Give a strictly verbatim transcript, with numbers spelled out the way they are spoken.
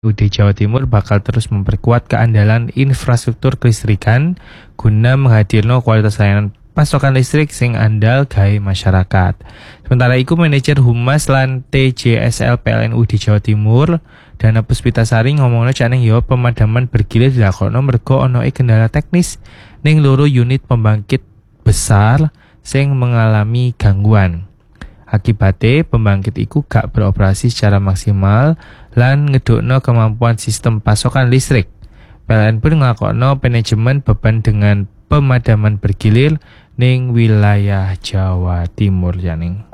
U D Jawa Timur bakal terus memperkuat keandalan infrastruktur kelistrikan guna menghadirno kualitas layanan pasokan listrik sing andal gawe masyarakat. Sementara iku manajer Humas lan T J S L P L N U di Jawa Timur, Dana Puspitasari ngomongno caneng yo pemadaman bergilir dilakokno mergo ono kendala teknis ning loro unit pembangkit besar sing mengalami gangguan. Akibatnya pembangkit iku gak beroperasi secara maksimal lan ngedukno kemampuan sistem pasokan listrik. P L N pun ngelakokno manajemen beban dengan pemadaman bergilir ning wilayah Jawa Timur janing.